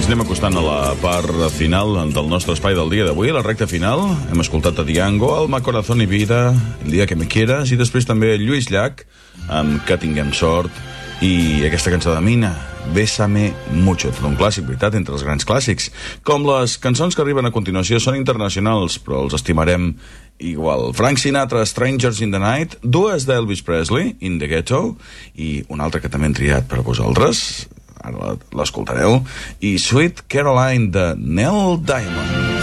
Ens anem acostant a la part final del nostre espai del dia d'avui, la recta final. Hem escoltat a Diango, Alma, Corazón y Vida, El dia que me quieras, i després també Lluís Llach, amb Que tinguem sort, i aquesta cançó de Mina, Bésame mucho, tot un clàssic, veritat, entre els grans clàssics. Com les cançons que arriben a continuació són internacionals, però els estimarem igual. Frank Sinatra, Strangers in the Night, dues d'Elvis Presley, In the Ghetto, i una altra que també hem triat per vosaltres, ara l'escoltareu, i Sweet Caroline de Neil Diamond.